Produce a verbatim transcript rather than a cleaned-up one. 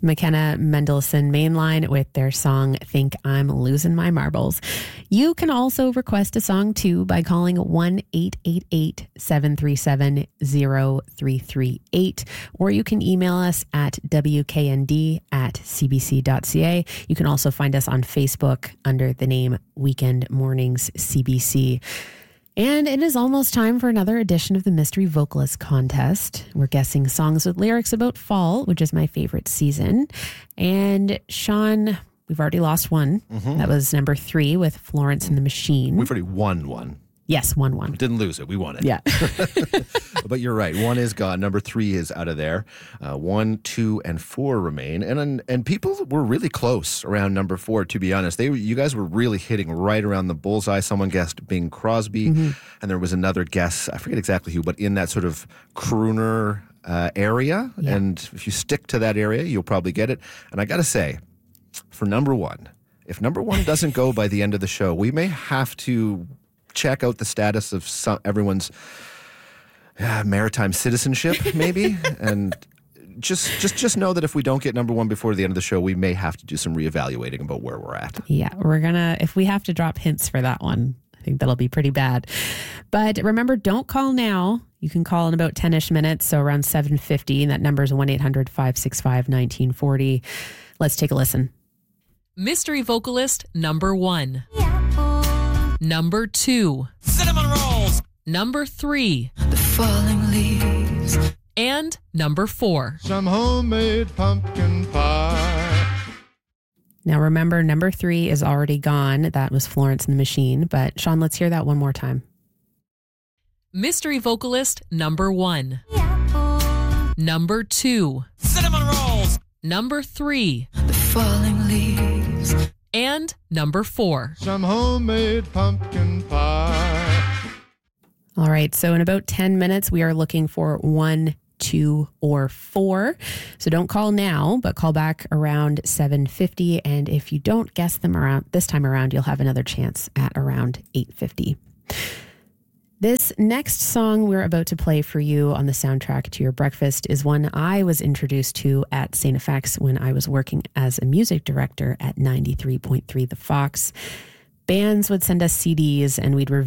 McKenna Mendelsohn Mainline with their song Think I'm Losing My Marbles. You can also request a song too by calling one eight eight eight, seven three seven, zero three three eight, or you can email us at w k n d at c b c dot c a. You can also find us on Facebook under the name Weekend Mornings C B C. And it is almost time for another edition of the Mystery Vocalist Contest. We're guessing songs with lyrics about fall, which is my favorite season. And Sean, we've already lost one. Mm-hmm. That was number three with Florence and the Machine. We've already won one. Yes, one one. Didn't lose it. We won it. Yeah. But you're right. One is gone. Number three is out of there. Uh, one, two, and four remain. And and people were really close around number four, to be honest. They You guys were really hitting right around the bullseye. Someone guessed Bing Crosby, mm-hmm. and there was another guess, I forget exactly who, but in that sort of crooner uh, area. Yeah. And if you stick to that area, you'll probably get it. And I got to say, for number one, if number one doesn't go by the end of the show, we may have to check out the status of some, everyone's uh, maritime citizenship, maybe, and just just just know that if we don't get number one before the end of the show, we may have to do some reevaluating about where we're at. Yeah, we're gonna, if we have to drop hints for that one, I think that'll be pretty bad. But remember, don't call now. You can call in about ten-ish minutes, so around seven fifty, and that number is one eight hundred, five six five, one nine four zero. Let's take a listen. Mystery vocalist number one. Number two. Cinnamon rolls. Number three. The falling leaves. And number four. Some homemade pumpkin pie. Now remember, number three is already gone. That was Florence and the Machine. But Sean, let's hear that one more time. Mystery vocalist number one. Number two. Cinnamon rolls. Number three. The falling leaves. And number four. Some homemade pumpkin pie. All right. So in about ten minutes, we are looking for one, two, or four. So don't call now, but call back around seven fifty. And if you don't guess them around this time around, you'll have another chance at around eight fifty. This next song we're about to play for you on the soundtrack to your breakfast is one I was introduced to at Saint F X when I was working as a music director at ninety-three point three The Fox. Bands would send us C Ds and we'd review